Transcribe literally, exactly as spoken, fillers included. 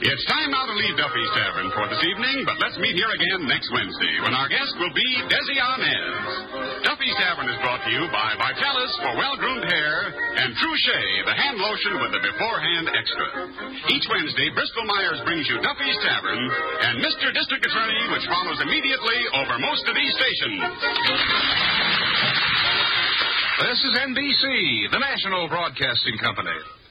It's time now to leave Duffy's Tavern for this evening, but let's meet here again next Wednesday when our guest will be Desi Arnaz. Duffy's Tavern is brought to you by Vitalis for well-groomed hair and Trouche, the hand lotion with the beforehand extra. Each Wednesday, Bristol Myers brings you Duffy's Tavern and Mister District Attorney, which follows immediately over most of these stations. This is N B C, the National Broadcasting Company.